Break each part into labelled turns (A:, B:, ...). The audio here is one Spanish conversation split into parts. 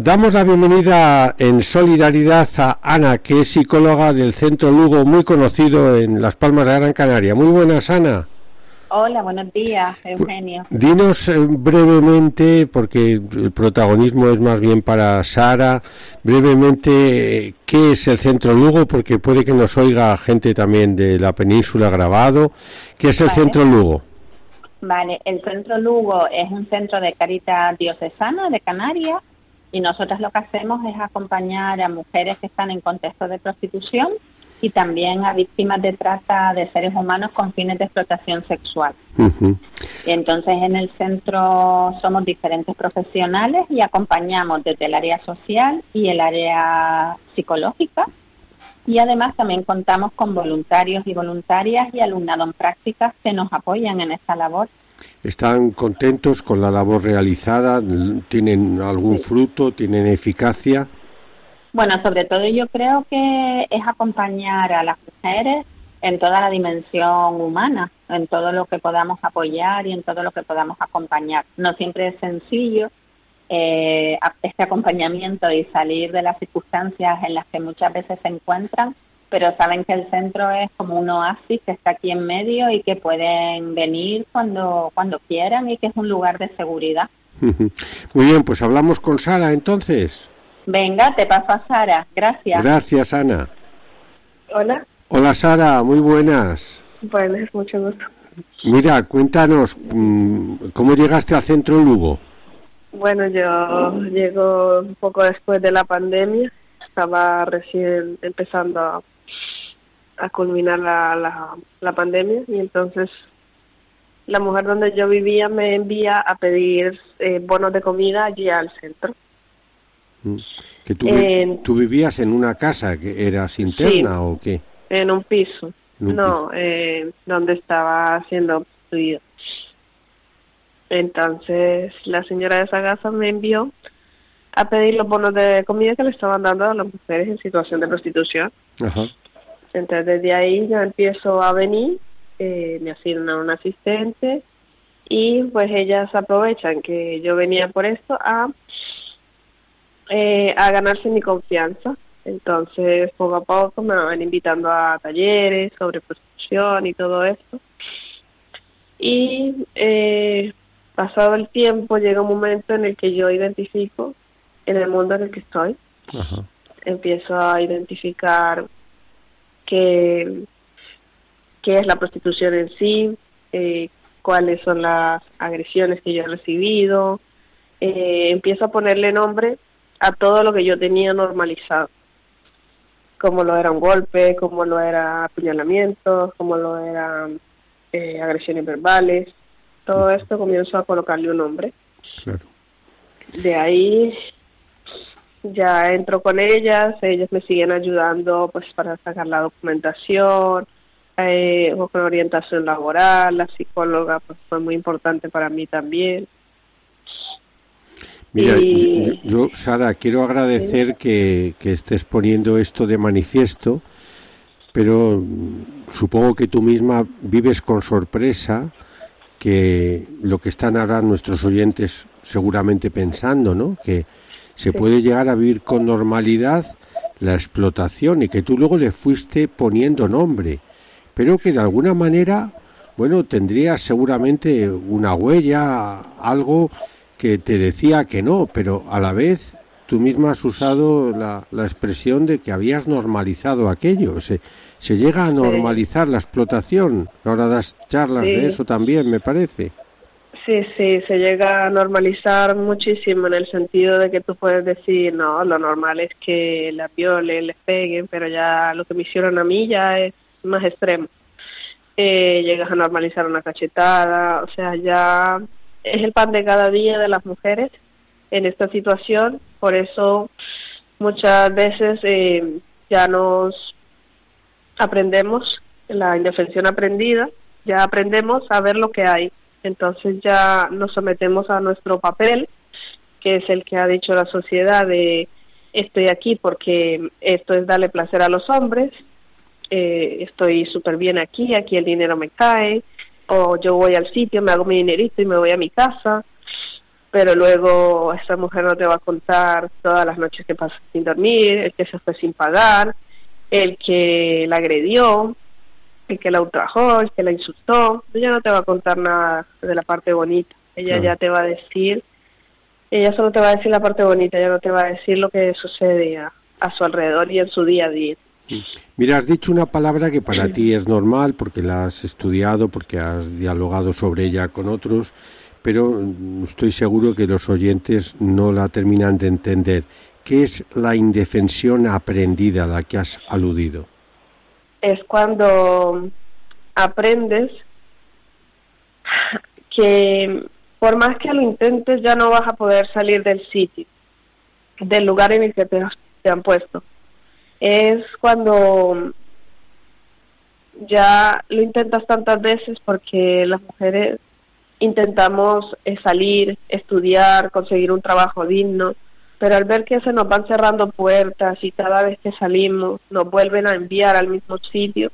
A: Damos la bienvenida en solidaridad a Ana, que es psicóloga del Centro Lugo, muy conocido en Las Palmas de Gran Canaria. Muy buenas, Ana.
B: Hola, buenos días, Eugenio.
A: Dinos brevemente, porque el protagonismo es más bien para Sara, brevemente, ¿qué es el Centro Lugo? Porque puede que nos oiga gente también de la península grabado. ¿Qué es el Centro Lugo?
B: Vale, el Centro Lugo es un centro de Cáritas diocesana de Canarias y nosotros lo que hacemos es acompañar a mujeres que están en contexto de prostitución y también a víctimas de trata de seres humanos con fines de explotación sexual. Y entonces en el centro somos diferentes profesionales y acompañamos desde el área social y el área psicológica, y además también contamos con voluntarios y voluntarias y alumnado en prácticas que nos apoyan en esta labor.
A: ¿Están contentos con la labor realizada? ¿Tienen algún fruto? ¿Tienen eficacia?
B: Bueno, sobre todo yo creo que es acompañar a las mujeres en toda la dimensión humana, en todo lo que podamos apoyar y en todo lo que podamos acompañar. No siempre es sencillo este acompañamiento y salir de las circunstancias en las que muchas veces se encuentran, pero saben que el centro es como un oasis que está aquí en medio y que pueden venir cuando quieran y que es un lugar de seguridad.
A: Muy bien, pues hablamos con Sara entonces.
B: Venga, te paso a Sara. Gracias.
A: Gracias, Ana.
C: Hola.
A: Hola, Sara, muy buenas.
C: Buenas, mucho gusto.
A: Mira, cuéntanos, ¿cómo llegaste al Centro Lugo?
C: Bueno, yo llego un poco después de la pandemia. Estaba recién empezando a culminar la pandemia, y entonces la mujer donde yo vivía me envía a pedir bonos de comida allí al centro.
A: ¿Que tú vivías en una casa que eras interna? Sí, o qué?
C: En un piso. Donde estaba siendo prostituido. Entonces la señora de esa casa me envió a pedir los bonos de comida que le estaban dando a las mujeres en situación de prostitución.
A: Ajá.
C: Entonces desde ahí yo empiezo a venir, me asignan un asistente y pues ellas aprovechan que yo venía por esto a ganarse mi confianza. Entonces poco a poco me van invitando a talleres sobre prostitución y todo esto. Y pasado el tiempo llega un momento en el que yo identifico en el mundo en el que estoy.
A: Ajá.
C: Empiezo a identificar qué es la prostitución en sí, cuáles son las agresiones que yo he recibido. Empiezo a ponerle nombre a todo lo que yo tenía normalizado, como lo era un golpe, como lo era apuñalamientos, como lo eran agresiones verbales. Todo esto comienzo a colocarle un nombre.
A: Claro.
C: De ahí ya entro con ellas me siguen ayudando pues para sacar la documentación, con orientación laboral. La psicóloga pues fue muy importante para mí también.
A: Mira, yo, Sara, quiero agradecer que estés poniendo esto de manifiesto, pero supongo que tú misma vives con sorpresa que lo que están ahora nuestros oyentes seguramente pensando, ¿no? Que se puede llegar a vivir con normalidad la explotación y que tú luego le fuiste poniendo nombre, pero que de alguna manera, bueno, tendrías seguramente una huella, algo que te decía que no, pero a la vez tú misma has usado la expresión de que habías normalizado aquello. Se llega a normalizar la explotación. Ahora das charlas de eso también, me parece.
C: Sí, se llega a normalizar muchísimo en el sentido de que tú puedes decir, no, lo normal es que las violen, les peguen, pero ya lo que me hicieron a mí ya es más extremo. Llegas a normalizar una cachetada, o sea, ya es el pan de cada día de las mujeres en esta situación. Por eso muchas veces ya nos aprendemos la indefensión aprendida, ya aprendemos a ver lo que hay. Entonces ya nos sometemos a nuestro papel, que es el que ha dicho la sociedad de estoy aquí porque esto es darle placer a los hombres, estoy súper bien aquí el dinero me cae, o yo voy al sitio, me hago mi dinerito y me voy a mi casa. pero luego esa mujer no te va a contar todas las noches que pasa sin dormir, el que se fue sin pagar, el que la agredió, el que la ultrajó, el que la insultó. Ella no te va a contar nada de la parte bonita. Ella ya te va a decir, ella solo te va a decir la parte bonita, ella no te va a decir lo que sucede a su alrededor y en su día a día.
A: Mira, has dicho una palabra que para ti es normal porque la has estudiado, porque has dialogado sobre ella con otros, pero estoy seguro que los oyentes no la terminan de entender. ¿Qué es la indefensión aprendida a la que has aludido?
C: Es cuando aprendes que por más que lo intentes ya no vas a poder salir del sitio, del lugar en el que te han puesto. Es cuando ya lo intentas tantas veces, porque las mujeres intentamos salir, estudiar, conseguir un trabajo digno, pero al ver que se nos van cerrando puertas y cada vez que salimos nos vuelven a enviar al mismo sitio,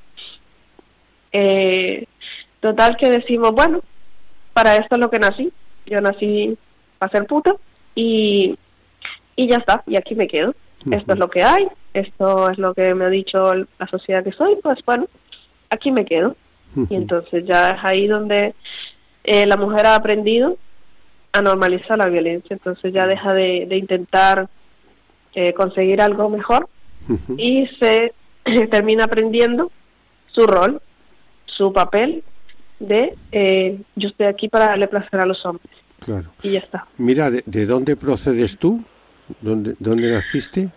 C: total que decimos, bueno, para esto es lo que nací, yo nací para ser puta y ya está, y aquí me quedo. Esto es lo que hay, esto es lo que me ha dicho la sociedad que soy, pues bueno, aquí me quedo. Y entonces ya es ahí donde la mujer ha aprendido a normalizar la violencia, entonces ya deja de intentar conseguir algo mejor y se termina aprendiendo su rol, su papel de yo estoy aquí para darle placer a los hombres.
A: Claro.
C: Y ya está.
A: Mira, ¿de dónde procedes tú? ¿Dónde naciste?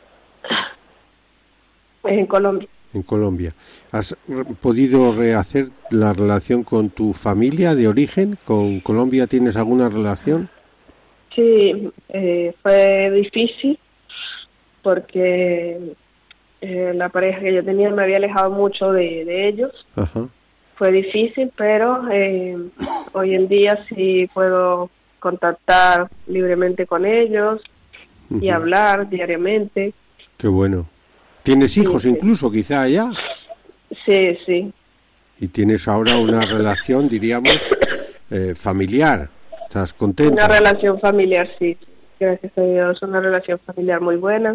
C: En Colombia.
A: En Colombia. ¿Has podido rehacer la relación con tu familia de origen? ¿Con Colombia tienes alguna relación?
C: Sí, fue difícil porque la pareja que yo tenía me había alejado mucho de ellos.
A: Ajá.
C: Fue difícil, pero hoy en día sí puedo contactar libremente con ellos y hablar diariamente.
A: Qué bueno. ¿Tienes hijos
C: sí,
A: incluso, quizá allá?
C: Sí, sí.
A: Y tienes ahora una relación, diríamos, familiar. ¿Estás contenta?
C: Una relación familiar, sí. Gracias a Dios, una relación familiar muy buena.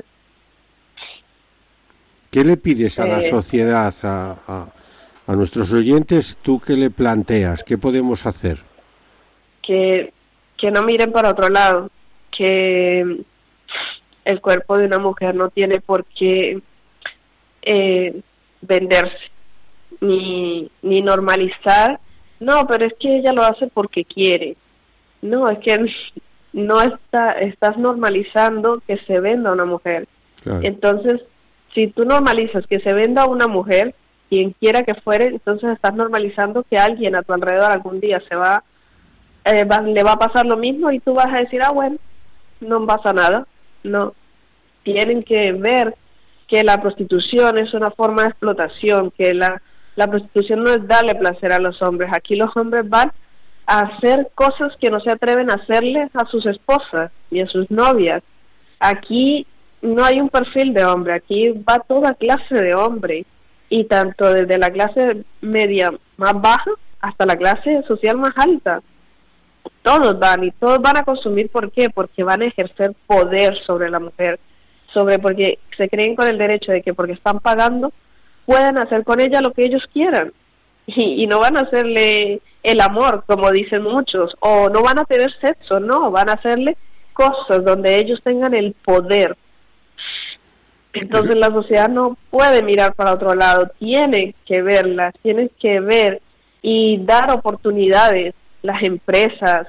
A: ¿Qué le pides a la sociedad, a nuestros oyentes? ¿Tú qué le planteas? ¿Qué podemos hacer? Que
C: no miren para otro lado, que el cuerpo de una mujer no tiene por qué venderse, ni normalizar. No, pero es que ella lo hace porque quiere. No, es que no estás normalizando que se venda una mujer.
A: Claro.
C: Entonces, si tú normalizas que se venda una mujer, quien quiera que fuere, entonces estás normalizando que alguien a tu alrededor algún día le va a pasar lo mismo y tú vas a decir, bueno, no pasa nada. No, tienen que ver que la prostitución es una forma de explotación, que la prostitución no es darle placer a los hombres. Aquí los hombres van a hacer cosas que no se atreven a hacerles a sus esposas y a sus novias. Aquí no hay un perfil de hombre, aquí va toda clase de hombre, y tanto desde la clase media más baja hasta la clase social más alta. Todos van, y todos van a consumir. ¿Por qué? Porque van a ejercer poder sobre la mujer, porque se creen con el derecho de que porque están pagando pueden hacer con ella lo que ellos quieran, y no van a hacerle el amor, como dicen muchos, o no van a tener sexo, no, van a hacerle cosas donde ellos tengan el poder. Entonces la sociedad no puede mirar para otro lado, tiene que verlas, tiene que ver y dar oportunidades, las empresas,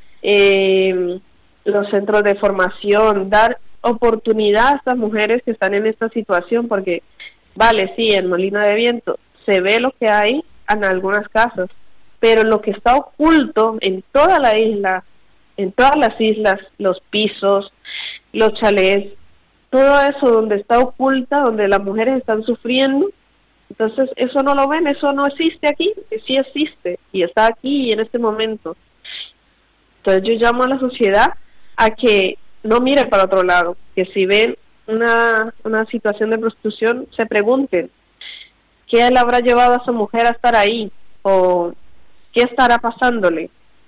C: los centros de formación, dar oportunidad a estas mujeres que están en esta situación, porque vale, sí, en Molina de Viento se ve lo que hay en algunas casas, pero lo que está oculto en toda la isla, en todas las islas, los pisos, los chalés, todo eso donde está oculta, donde las mujeres están sufriendo, entonces eso no lo ven, eso no existe aquí, sí existe y está aquí y en este momento. Entonces yo llamo a la sociedad a que no mire para otro lado, que si ven una situación de prostitución se pregunten qué le habrá llevado a esa mujer a estar ahí, o qué estará pasándole,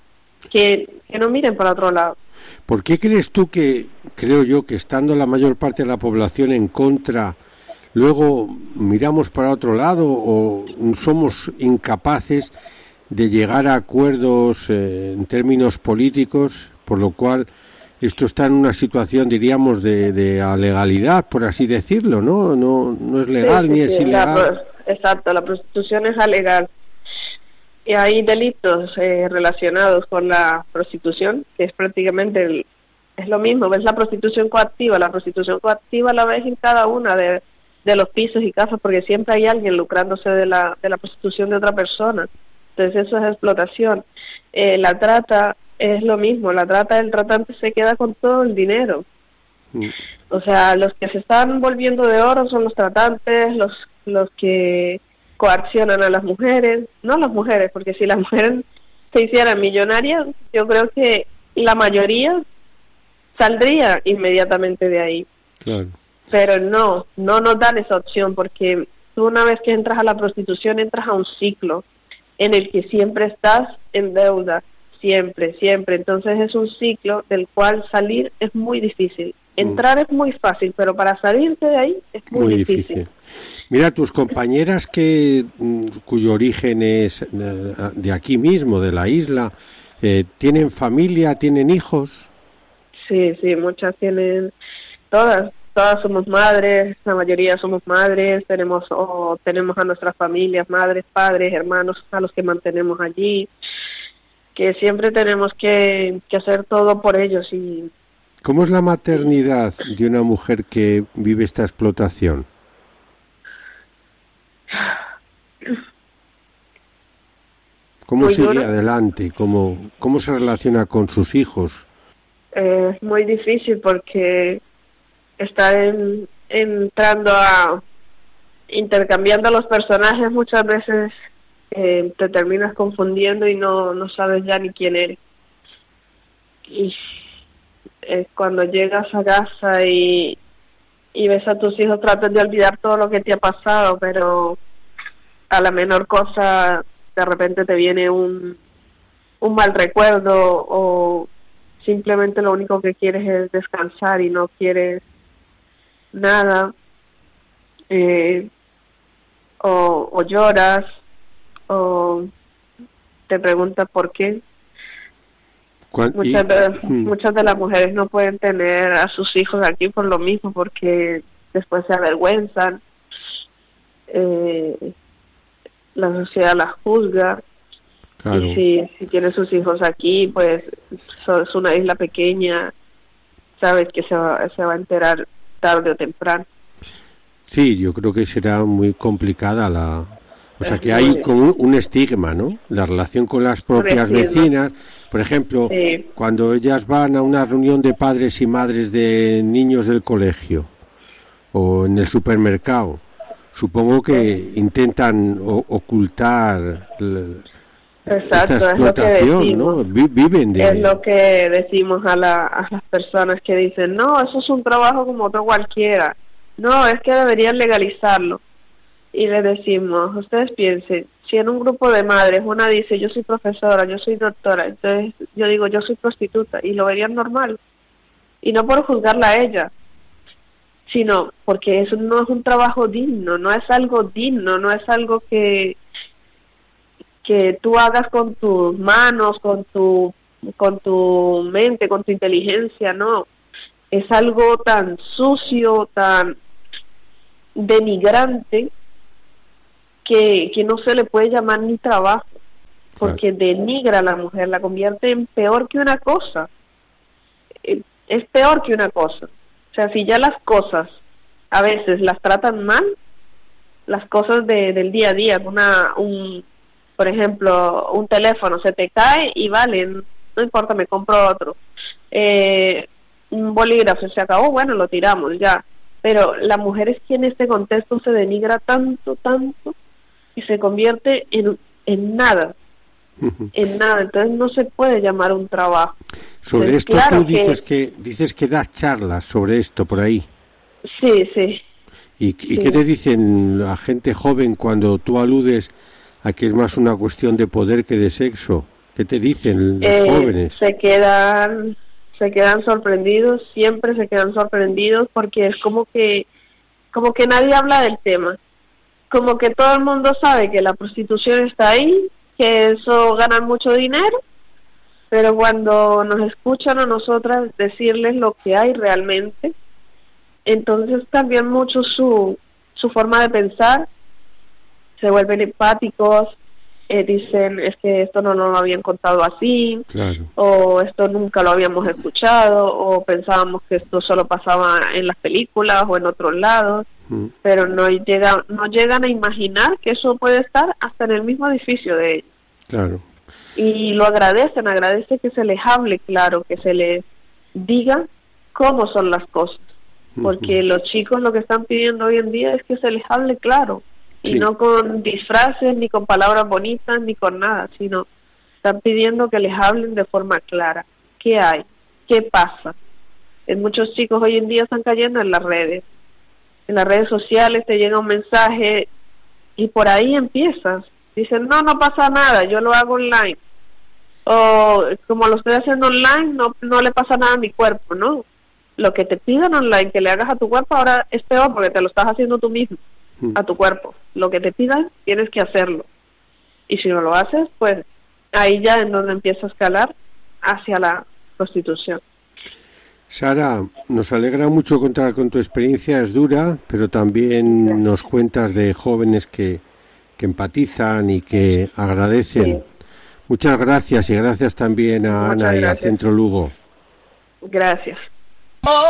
C: que no miren para otro lado.
A: ¿Por qué crees tú que, creo yo, que estando la mayor parte de la población en contra, luego miramos para otro lado o somos incapaces de llegar a acuerdos en términos políticos, por lo cual esto está en una situación, diríamos, de legalidad, por así decirlo, ¿no? No es legal ni es ilegal.
C: Exacto, la prostitución es alegal. Y hay delitos relacionados con la prostitución, que es prácticamente es lo mismo. Ves la prostitución coactiva la ves en cada una de los pisos y casas, porque siempre hay alguien lucrándose de la prostitución de otra persona. Entonces eso es explotación. La trata es lo mismo, el tratante se queda con todo el dinero. O sea, los que se están volviendo de oro son los tratantes, los que coaccionan a las mujeres, no las mujeres, porque si las mujeres se hicieran millonarias, yo creo que la mayoría saldría inmediatamente de ahí.
A: Claro.
C: Pero no nos dan esa opción, porque tú una vez que entras a la prostitución entras a un ciclo en el que siempre estás en deuda, siempre. Entonces es un ciclo del cual salir es muy difícil. Entrar es muy fácil, pero para salirte de ahí es muy difícil.
A: Mira, tus compañeras cuyo origen es de aquí mismo, de la isla, ¿tienen familia, tienen hijos?
C: Sí, muchas tienen, todas somos madres, la mayoría somos madres, tenemos a nuestras familias, madres, padres, hermanos, a los que mantenemos allí, que siempre tenemos que hacer todo por ellos. Y
A: ¿cómo es la maternidad de una mujer que vive esta explotación? ¿Cómo sigue adelante? ¿Cómo se relaciona con sus hijos?
C: Es muy difícil porque está intercambiando los personajes, muchas veces te terminas confundiendo y no sabes ya ni quién eres. Y cuando llegas a casa y ves a tus hijos, tratas de olvidar todo lo que te ha pasado, pero a la menor cosa de repente te viene un mal recuerdo, o simplemente lo único que quieres es descansar y no quieres nada, o lloras, o te preguntas por qué. Muchas de las mujeres no pueden tener a sus hijos aquí por lo mismo, porque después se avergüenzan, la sociedad las juzga. Claro. Y si tiene sus hijos aquí, pues es una isla pequeña, sabes que se va a enterar tarde o temprano.
A: Sí, yo creo que será muy complicada o sea, que hay como un estigma, ¿no? La relación con las propias vecinas. Por ejemplo, cuando ellas van a una reunión de padres y madres de niños del colegio o en el supermercado, supongo que intentan ocultar esta explotación, ¿no? Viven de...
C: Es lo que decimos a las personas que dicen, no, eso es un trabajo como otro cualquiera. No, es que deberían legalizarlo. Y le decimos, ustedes piensen, si en un grupo de madres una dice, yo soy profesora, yo soy doctora, entonces yo digo, yo soy prostituta, y lo verían normal. Y no por juzgarla a ella, sino porque eso no es un trabajo digno, no es algo digno, no es algo que tú hagas con tus manos, con tu mente, con tu inteligencia, no. Es algo tan sucio, tan denigrante, que no se le puede llamar ni trabajo, porque denigra a la mujer, la convierte en peor que una cosa. Es peor que una cosa. O sea, si ya las cosas a veces las tratan mal, las cosas del día a día, por ejemplo, un teléfono se te cae y vale, no importa, me compro otro. Un bolígrafo se acabó, bueno, lo tiramos ya. Pero la mujer es quien en este contexto se denigra tanto, y se convierte en nada. En nada, entonces no se puede llamar un trabajo.
A: Sobre
C: entonces,
A: esto
C: claro,
A: tú dices que das charlas sobre esto por ahí.
C: Sí.
A: ¿Y qué te dicen la gente joven cuando tú aludes a que es más una cuestión de poder que de sexo? ¿Qué te dicen los jóvenes?
C: Se quedan sorprendidos, siempre se quedan sorprendidos porque es como que nadie habla del tema, como que todo el mundo sabe que la prostitución está ahí, que eso ganan mucho dinero, pero cuando nos escuchan a nosotras decirles lo que hay realmente, entonces cambian mucho su forma de pensar, se vuelven empáticos, dicen, es que esto no nos lo habían contado así,
A: claro,
C: o esto nunca lo habíamos escuchado, o pensábamos que esto solo pasaba en las películas o en otros lados, pero no llegan a imaginar que eso puede estar hasta en el mismo edificio de ellos.
A: Claro.
C: Y lo agradecen que se les hable claro, que se les diga cómo son las cosas, porque los chicos lo que están pidiendo hoy en día es que se les hable claro, y
A: sí,
C: no con disfraces, ni con palabras bonitas, ni con nada, sino están pidiendo que les hablen de forma clara. ¿Qué hay? ¿Qué pasa? Muchos chicos hoy en día están cayendo en las redes sociales, te llega un mensaje y por ahí empiezas. Dicen, no pasa nada, yo lo hago online. O como lo estoy haciendo online, no le pasa nada a mi cuerpo, ¿no? Lo que te pidan online que le hagas a tu cuerpo ahora es peor porque te lo estás haciendo tú mismo, a tu cuerpo. Lo que te pidan, tienes que hacerlo. Y si no lo haces, pues ahí ya es donde empieza a escalar hacia la prostitución.
A: Sara, nos alegra mucho contar con tu experiencia, es dura, pero también nos cuentas de jóvenes que empatizan y que agradecen. Sí. Muchas gracias y gracias también a Ana y al Centro Lugo.
C: Gracias.